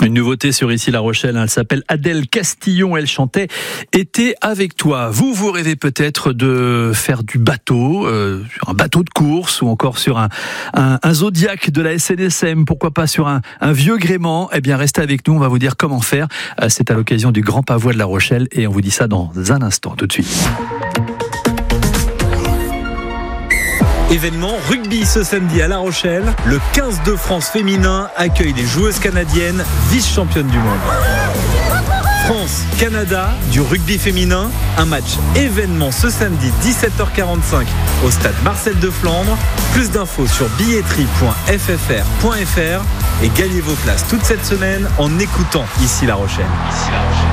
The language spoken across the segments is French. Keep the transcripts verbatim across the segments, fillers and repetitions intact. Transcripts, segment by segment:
Une nouveauté sur Ici La Rochelle, elle s'appelle Adèle Castillon, elle chantait « Été avec toi ». Vous, vous rêvez peut-être de faire du bateau, euh, sur un bateau de course ou encore sur un, un, un Zodiac de la S N S M, pourquoi pas sur un, un vieux gréement. Eh bien, restez avec nous, on va vous dire comment faire. C'est à l'occasion du Grand Pavois de La Rochelle et on vous dit ça dans un instant, tout de suite. Événement rugby ce samedi à La Rochelle. Le quinze de France féminin accueille les joueuses canadiennes vice-championnes du monde. France-Canada du rugby féminin. Un match événement ce samedi dix-sept heures quarante-cinq au stade Marcel de Flandre. Plus d'infos sur billetterie point f f r point f r et gagnez vos places toute cette semaine en écoutant Ici La Rochelle. Ici La Rochelle.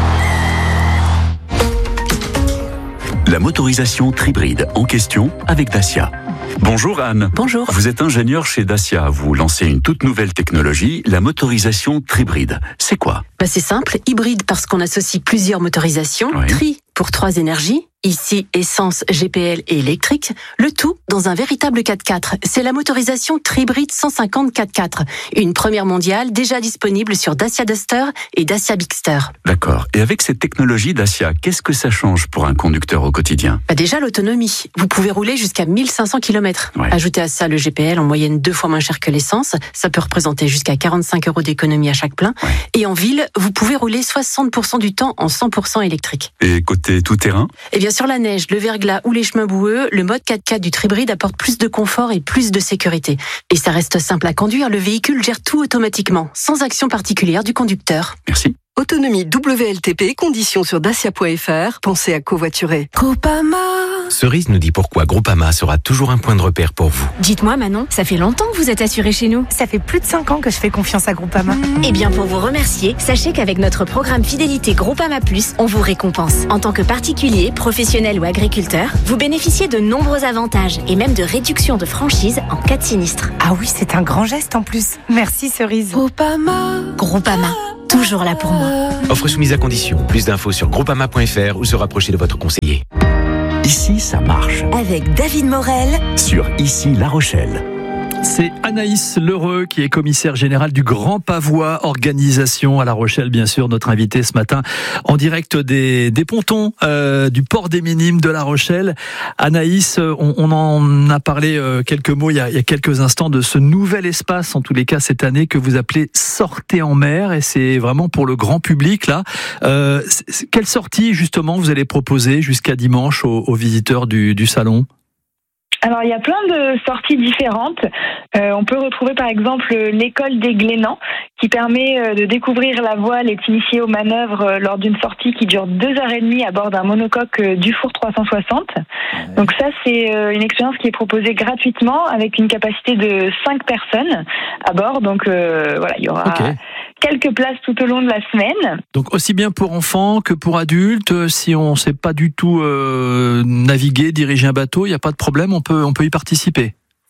La motorisation Tribride en question avec Dacia. Bonjour Anne. Bonjour. Vous êtes ingénieure chez Dacia. Vous lancez une toute nouvelle technologie, la motorisation Tribride. C'est quoi ? Bah c'est simple, hybride parce qu'on associe plusieurs motorisations. Oui. Tri pour trois énergies. Ici, essence, G P L et électrique. Le tout dans un véritable quatre-quatre. C'est la motorisation Tribride cent cinquante quatre-quatre. Une première mondiale déjà disponible sur Dacia Duster et Dacia Bigster. D'accord. Et avec cette technologie Dacia, qu'est-ce que ça change pour un conducteur au quotidien ? Bah déjà l'autonomie. Vous pouvez rouler jusqu'à mille cinq cents kilomètres. Ouais. Ajoutez à ça le G P L en moyenne deux fois moins cher que l'essence. Ça peut représenter jusqu'à quarante-cinq euros d'économie à chaque plein. Ouais. Et en ville, vous pouvez rouler soixante pour cent du temps en cent pour cent électrique. Et côté tout-terrain ? Eh bien, sur la neige, le verglas ou les chemins boueux, le mode quatre-quatre du Tribride apporte plus de confort et plus de sécurité. Et ça reste simple à conduire, le véhicule gère tout automatiquement, sans action particulière du conducteur. Merci. Autonomie W L T P, conditions sur dacia point f r. Pensez à covoiturer. Groupama. Cerise nous dit pourquoi Groupama sera toujours un point de repère pour vous. Dites-moi Manon, ça fait longtemps que vous êtes assurée chez nous. Ça fait plus de cinq ans que je fais confiance à Groupama. Mmh. Eh bien pour vous remercier, sachez qu'avec notre programme fidélité Groupama Plus, on vous récompense. En tant que particulier, professionnel ou agriculteur, vous bénéficiez de nombreux avantages et même de réductions de franchise en cas de sinistre. Ah oui, c'est un grand geste en plus. Merci Cerise. Groupama. Groupama. Toujours là pour moi. Offre soumise à condition. Plus d'infos sur groupama point f r ou se rapprocher de votre conseiller. Ici, ça marche. Avec David Morel. Sur Ici La Rochelle. C'est Anaïs Lheureux qui est commissaire générale du Grand Pavois Organisation à La Rochelle, bien sûr, notre invitée ce matin en direct des, des pontons euh, du port des Minimes de La Rochelle. Anaïs, on, on en a parlé euh, quelques mots il y, a, il y a quelques instants de ce nouvel espace, en tous les cas cette année, que vous appelez Sortez en mer, et c'est vraiment pour le grand public là. Euh, quelle sortie justement vous allez proposer jusqu'à dimanche aux, aux visiteurs du, du salon ? Alors, il y a plein de sorties différentes. Euh, on peut retrouver par exemple l'école des Glénans qui permet euh, de découvrir la voile et d'initier aux manœuvres euh, lors d'une sortie qui dure deux heures et demie à bord d'un monocoque euh, Dufour trois cent soixante. Ouais. Donc ça, c'est euh, une expérience qui est proposée gratuitement avec une capacité de cinq personnes à bord. Donc euh, voilà, il y aura... Okay. Quelques places tout au long de la semaine. Donc aussi bien pour enfants que pour adultes, si on ne sait pas du tout euh, naviguer, diriger un bateau, il n'y a pas de problème, on peut, on peut y participer.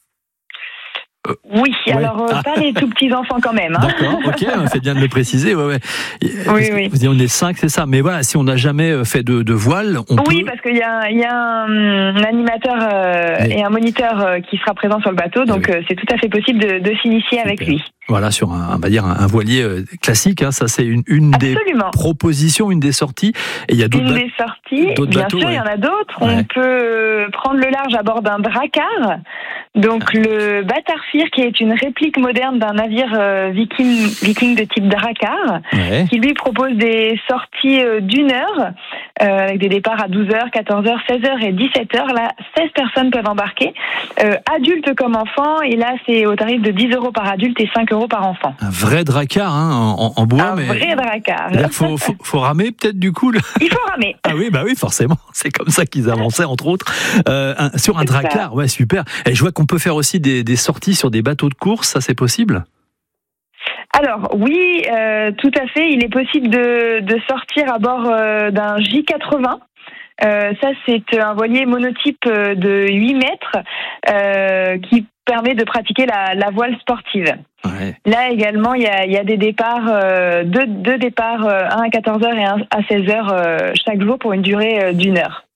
Euh, oui, ouais. alors euh, ah. pas les tout petits enfants quand même. Hein. D'accord, ok, on fait bien de le préciser. Ouais, ouais. Oui, oui. Vous dites on est cinq, c'est ça. Mais voilà, si on n'a jamais fait de, de voile, on oui, peut. Oui, parce qu'il y a, il y a un, un animateur euh, et... et un moniteur euh, qui sera présent sur le bateau, donc oui. euh, c'est tout à fait possible de, de s'initier Super. Avec lui. Voilà, sur un, on va dire un voilier classique, hein, ça c'est une, une des propositions, une des sorties. Et il y a d'autres Une ba- des sorties, bien bateaux, sûr, ouais. il y en a d'autres. Ouais. On peut prendre le large à bord d'un drakkar. Donc ah. le Batarfir, qui est une réplique moderne d'un navire euh, viking, viking de type drakkar, ouais. qui lui propose des sorties euh, d'une heure, euh, avec des départs à douze heures, quatorze heures, seize heures et dix-sept heures. Là, seize personnes peuvent embarquer, euh, adultes comme enfants, et là c'est au tarif de dix euros par adulte et cinq euros par enfant. Un vrai drakkar, hein, en, en bois. Un mais... vrai drakkar. Il faut, faut, faut ramer peut-être du coup. Le... Il faut ramer. Ah oui, bah oui, forcément. C'est comme ça qu'ils avançaient, entre autres. Euh, un, sur un c'est drakkar, ça. Ouais, super. Et je vois qu'on peut faire aussi des, des sorties sur des bateaux de course, ça c'est possible ? Alors oui, euh, tout à fait. Il est possible de, de sortir à bord euh, d'un J quatre-vingts. Euh, ça, c'est un voilier monotype de huit mètres euh, qui permet de pratiquer la, la voile sportive. Ouais. Là également, il y a, il y a des départs, euh, deux, deux départs, euh, un à quatorze heures et un à seize heures euh, chaque jour pour une durée euh, d'une heure.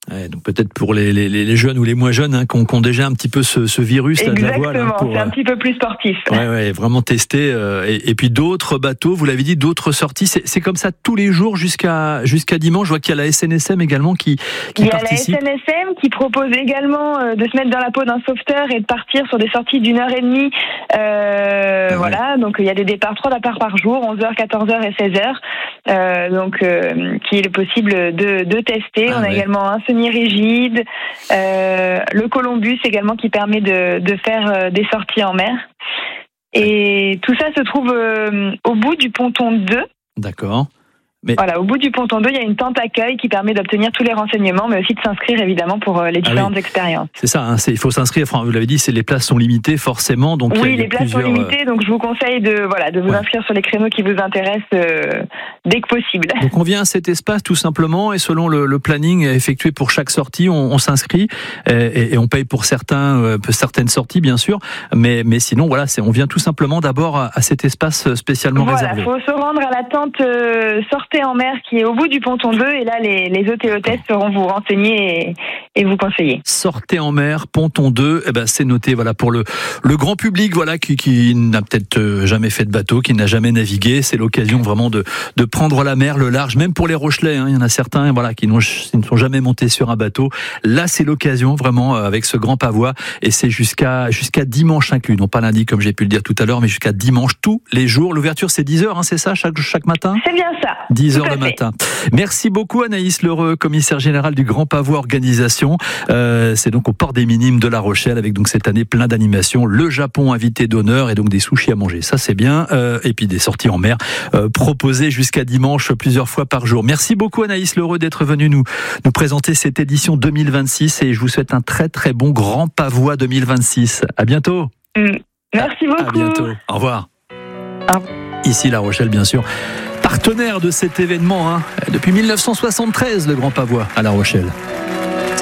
Ouais, donc peut-être pour les, les, les jeunes ou les moins jeunes hein, qui, ont, qui ont déjà un petit peu ce, ce virus là, de la voile. Exactement, hein, pour, c'est un petit peu plus sportif. Ouais, ouais, vraiment tester. Euh, et, et puis d'autres bateaux, vous l'avez dit, d'autres sorties. C'est, c'est comme ça tous les jours jusqu'à jusqu'à dimanche. Je vois qu'il y a la S N S M également qui, qui Il participe. Il y a la S N S M qui propose également euh, de se mettre dans la peau d'un sauveteur et de partir sur des sorties d'une heure et demie. Euh, ah, voilà, ouais. Donc il y a des départs, trois départs par jour, onze heures, quatorze heures et seize heures. Euh, donc euh, qu'il est possible de, de tester. Ah, On a ouais. également un semi-rigide, euh, le Columbus également qui permet de, de faire des sorties en mer. Et tout ça se trouve euh, au bout du ponton deux. D'accord. Mais... Voilà, au bout du ponton deux, il y a une tente accueil qui permet d'obtenir tous les renseignements, mais aussi de s'inscrire évidemment pour les différentes ah oui. expériences. C'est ça, hein, c'est, il faut s'inscrire. Enfin, vous l'avez dit, c'est les places sont limitées forcément. Donc oui, il y a, les il y a places plusieurs... sont limitées, donc je vous conseille de voilà de vous ouais. inscrire sur les créneaux qui vous intéressent euh, dès que possible. Donc on vient à cet espace tout simplement et selon le, le planning effectué pour chaque sortie, on, on s'inscrit et, et, et on paye pour certains euh, certaines sorties bien sûr, mais mais sinon voilà, c'est on vient tout simplement d'abord à, à cet espace spécialement voilà, réservé. Voilà, faut se rendre à la tente euh, Sortez en mer qui est au bout du ponton deux et là les, les hôtes et hôtesses seront vous renseigner et, et vous conseiller. Sortez en mer, ponton deux, eh ben c'est noté voilà pour le le grand public voilà qui, qui n'a peut-être jamais fait de bateau, qui n'a jamais navigué, c'est l'occasion vraiment de de prendre la mer, le large, même pour les Rochelais, hein, il y en a certains voilà qui, n'ont, qui ne sont jamais montés sur un bateau. Là c'est l'occasion vraiment avec ce grand pavois et c'est jusqu'à jusqu'à dimanche inclus, non pas lundi comme j'ai pu le dire tout à l'heure, mais jusqu'à dimanche tous les jours. L'ouverture c'est dix heures, hein, c'est ça chaque chaque matin. C'est bien ça. dix heures le matin. Merci beaucoup Anaïs Lheureux, commissaire général du Grand Pavois Organisation. Euh, c'est donc au port des Minimes de La Rochelle avec donc cette année plein d'animations. Le Japon invité d'honneur et donc des sushis à manger. Ça c'est bien. Euh, et puis des sorties en mer euh, proposées jusqu'à dimanche plusieurs fois par jour. Merci beaucoup Anaïs Lheureux d'être venue nous, nous présenter cette édition deux mille vingt-six et je vous souhaite un très très bon Grand Pavois deux mille vingt-six. À bientôt. Mmh. Merci beaucoup. À bientôt. Au revoir. Ah. Ici La Rochelle bien sûr. Partenaire de cet événement, hein, depuis mille neuf cent soixante-treize, le Grand Pavois à La Rochelle.